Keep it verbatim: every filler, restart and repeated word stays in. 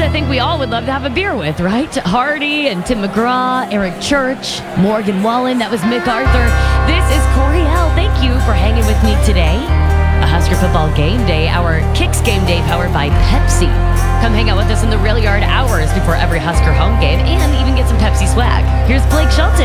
I think we all would love to have a beer with, right? Hardy and Tim McGraw, Eric Church, Morgan Wallen, that was Mick Arthur. This is Coriel. Thank you for hanging with me today. A Husker Football Game Day, our Kicks Game Day powered by Pepsi. Come hang out with us in the Rail Yard hours before every Husker home game and even get some Pepsi swag. Here's Blake Shelton.